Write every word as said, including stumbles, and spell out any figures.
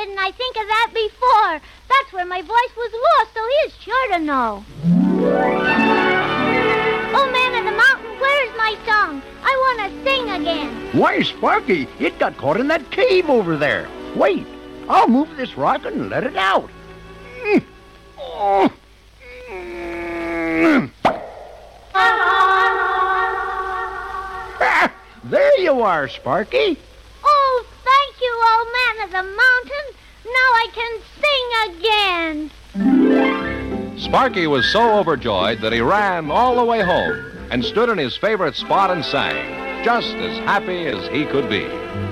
didn't I think of that before? That's where my voice was lost, so he's sure to know. Oh, man of the mountain, where's my song? I want to sing again. Why, Sparky, it got caught in that cave over there. Wait, I'll move this rock and let it out. Mm. Oh. Mm. Ah, there you are, Sparky. Oh, thank you, old man of the mountain. Now I can sing again. Sparky was so overjoyed that he ran all the way home and stood in his favorite spot and sang, just as happy as he could be.